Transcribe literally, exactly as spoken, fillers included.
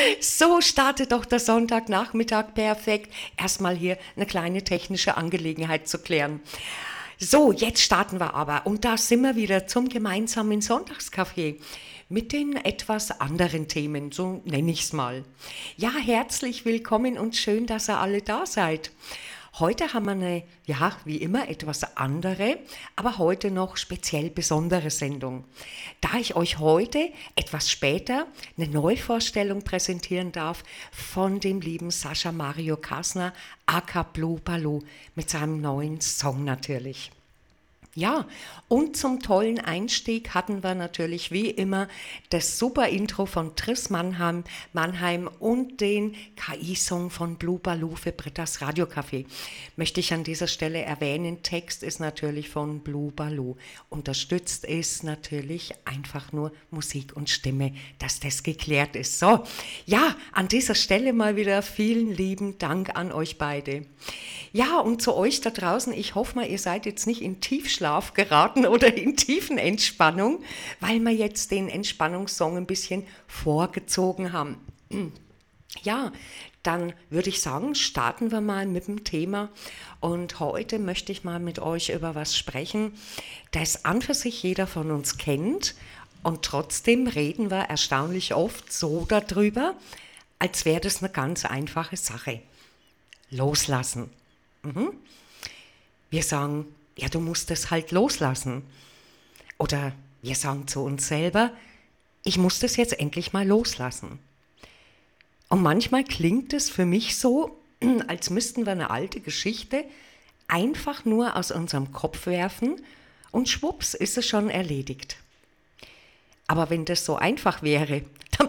So startet doch der Sonntagnachmittag perfekt. Erstmal hier eine kleine technische Angelegenheit zu klären. So, jetzt starten wir aber und da sind wir wieder zum gemeinsamen Sonntagscafé mit den etwas anderen Themen, so nenne ich es mal. Ja, herzlich willkommen und schön, dass ihr alle da seid. Heute haben wir eine, ja, wie immer etwas andere, aber heute noch speziell besondere Sendung. Da ich euch heute etwas später eine Neuvorstellung präsentieren darf von dem lieben Sascha Mario Kasner, aka Blue Baloo, mit seinem neuen Song natürlich. Ja, und zum tollen Einstieg hatten wir natürlich wie immer das super Intro von Triss Mannheim, Mannheim und den K I-Song von Blue Baloo für Britta's Radiocafé. Möchte ich an dieser Stelle erwähnen, Text ist natürlich von Blue Baloo. Unterstützt ist natürlich einfach nur Musik und Stimme, dass das geklärt ist. So, ja, an dieser Stelle mal wieder vielen lieben Dank an euch beide. Ja, und zu euch da draußen, ich hoffe mal, ihr seid jetzt nicht in Tiefschlaf geraten oder in tiefen Entspannung, weil wir jetzt den Entspannungssong ein bisschen vorgezogen haben. Ja, dann würde ich sagen, starten wir mal mit dem Thema. Und heute möchte ich mal mit euch über was sprechen, das an für sich jeder von uns kennt. Und trotzdem reden wir erstaunlich oft so darüber, als wäre das eine ganz einfache Sache. Loslassen. Mhm. Wir sagen, ja, du musst es halt loslassen. Oder wir sagen zu uns selber, ich muss das jetzt endlich mal loslassen. Und manchmal klingt es für mich so, als müssten wir eine alte Geschichte einfach nur aus unserem Kopf werfen und schwupps ist es schon erledigt. Aber wenn das so einfach wäre,